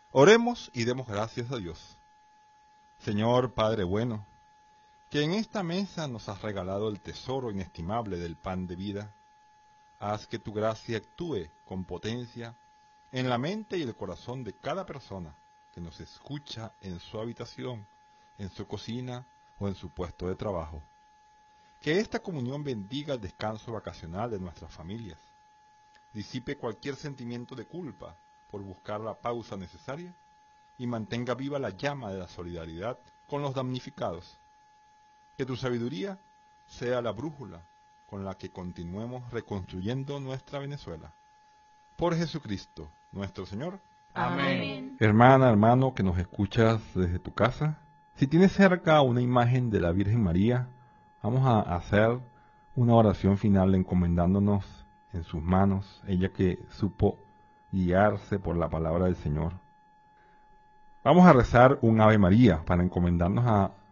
Oremos y demos gracias a Dios. Señor Padre bueno, que en esta mesa nos has regalado el tesoro inestimable del pan de vida, haz que tu gracia actúe con potencia en la mente y el corazón de cada persona que nos escucha en su habitación, en su cocina o en su puesto de trabajo. Que esta comunión bendiga el descanso vacacional de nuestras familias, disipe cualquier sentimiento de culpa por buscar la pausa necesaria y mantenga viva la llama de la solidaridad con los damnificados. Que tu sabiduría sea la brújula con la que continuemos reconstruyendo nuestra Venezuela. Por Jesucristo, nuestro Señor. Amén. Hermana, hermano, que nos escuchas desde tu casa, si tienes cerca una imagen de la Virgen María, vamos a hacer una oración final encomendándonos en sus manos, ella que supo guiarse por la palabra del Señor. Vamos a rezar un Ave María para encomendarnos a